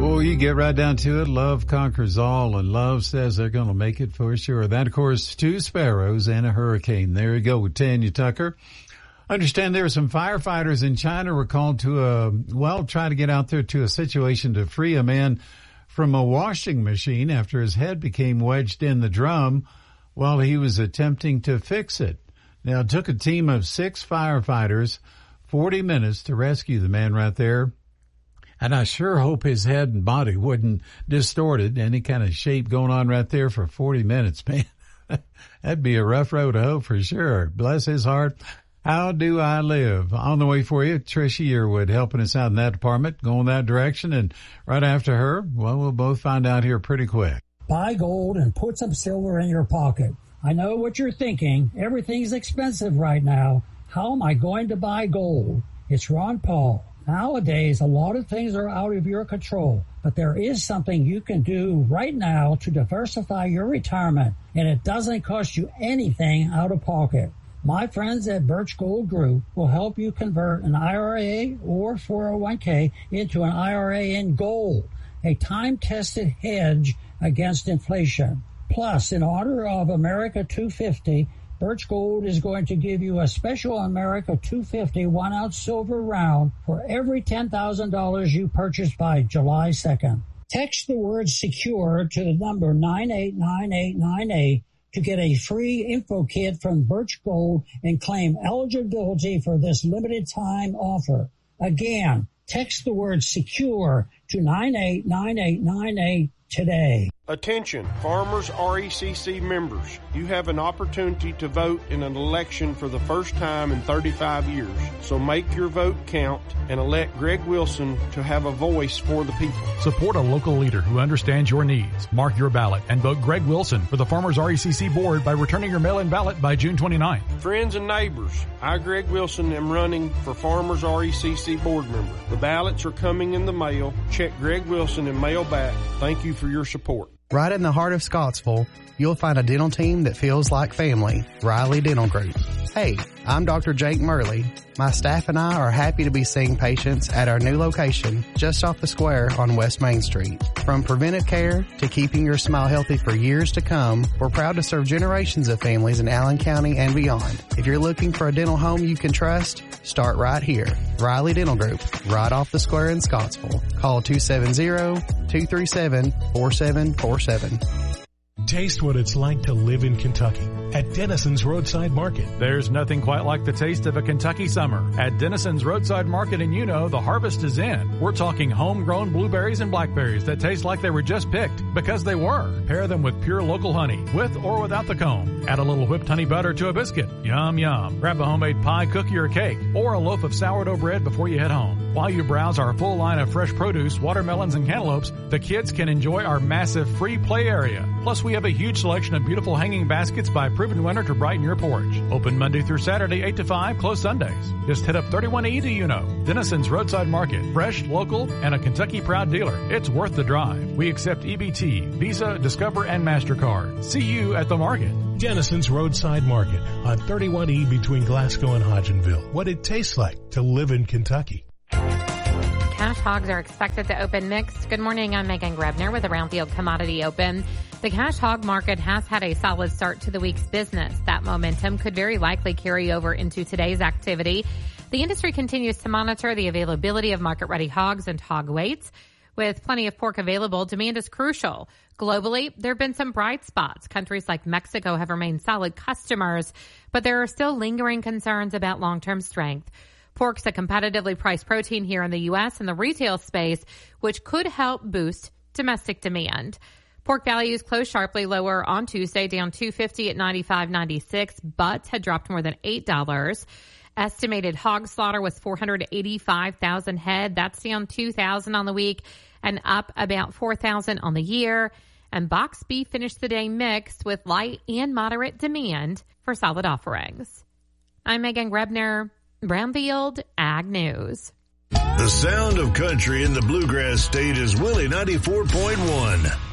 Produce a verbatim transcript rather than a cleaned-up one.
Oh, you get right down to it. Love conquers all, and love says they're going to make it for sure. That, of course, two sparrows and a hurricane. There you go with Tanya Tucker. Understand there are some firefighters in China were called to a, well, try to get out there to a situation to free a man from a washing machine after his head became wedged in the drum while he was attempting to fix it. Now, it took a team of six firefighters forty minutes to rescue the man right there. And I sure hope his head and body wouldn't distorted any kind of shape going on right there for forty minutes, man. That'd be a rough road to hoe for sure. Bless his heart. How do I live? On the way for you, Tricia Yearwood helping us out in that department, going that direction. And right after her, well, we'll both find out here pretty quick. Buy gold and put some silver in your pocket. I know what you're thinking. Everything's expensive right now. How am I going to buy gold? It's Ron Paul. Nowadays, a lot of things are out of your control, but there is something you can do right now to diversify your retirement, and it doesn't cost you anything out of pocket. My friends at Birch Gold Group will help you convert an I R A or four oh one k into an I R A in gold, a time-tested hedge against inflation. Plus, in honor of America two fifty, Birch Gold is going to give you a special America two fifty one-ounce silver round for every ten thousand dollars you purchase by July second. Text the word SECURE to the number nine eight nine eight nine eight to get a free info kit from Birch Gold and claim eligibility for this limited time offer. Again, text the word SECURE to nine eight nine eight nine eight today. Attention, Farmers R E C C members. You have an opportunity to vote in an election for the first time in thirty-five years. So make your vote count and elect Greg Wilson to have a voice for the people. Support a local leader who understands your needs. Mark your ballot and vote Greg Wilson for the Farmers R E C C board by returning your mail-in ballot by June twenty-ninth. Friends and neighbors, I, Greg Wilson, am running for Farmers R E C C board member. The ballots are coming in the mail. Check Greg Wilson and mail back. Thank you for your support. Right in the heart of Scottsville, you'll find a dental team that feels like family, Riley Dental Group. Hey, I'm Doctor Jake Murley. My staff and I are happy to be seeing patients at our new location just off the square on West Main Street. From preventive care to keeping your smile healthy for years to come, we're proud to serve generations of families in Allen County and beyond. If you're looking for a dental home you can trust, start right here. Riley Dental Group, right off the square in Scottsville. Call two seven zero, two three seven, four seven four seven. Taste what it's like to live in Kentucky at Denison's Roadside Market. There's nothing quite like the taste of a Kentucky summer. At Denison's Roadside Market, and you know the harvest is in. We're talking homegrown blueberries and blackberries that taste like they were just picked, because they were. Pair them with pure local honey, with or without the comb. Add a little whipped honey butter to a biscuit. Yum, yum. Grab a homemade pie, cookie, or cake, or a loaf of sourdough bread before you head home. While you browse our full line of fresh produce, watermelons, and cantaloupes, the kids can enjoy our massive free play area. Plus, we have a huge selection of beautiful hanging baskets by Proven Winner to brighten your porch. Open Monday through Saturday, eight to five, closed Sundays. Just hit up thirty-one E to you know. Denison's Roadside Market. Fresh, local, and a Kentucky proud dealer. It's worth the drive. We accept E B T, Visa, Discover, and MasterCard. See you at the market. Denison's Roadside Market on thirty-one E between Glasgow and Hodgenville. What it tastes like to live in Kentucky. Cash hogs are expected to open mixed. Good morning, I'm Megan Grebner with Around Field Commodity Open. The cash hog market has had a solid start to the week's business. That momentum could very likely carry over into today's activity. The industry continues to monitor the availability of market-ready hogs and hog weights. With plenty of pork available, demand is crucial. Globally, there have been some bright spots. Countries like Mexico have remained solid customers, but there are still lingering concerns about long-term strength. Pork's a competitively priced protein here in the U S in the retail space, which could help boost domestic demand. Pork values closed sharply lower on Tuesday, down two fifty at ninety-five ninety-six. Butts had dropped more than eight dollars. Estimated hog slaughter was four hundred eighty-five thousand head. That's down two thousand on the week and up about four thousand on the year. And boxed beef finished the day mixed with light and moderate demand for solid offerings. I'm Megan Grebner, Brownfield Ag News. The sound of country in the Bluegrass State is Willie ninety-four point one.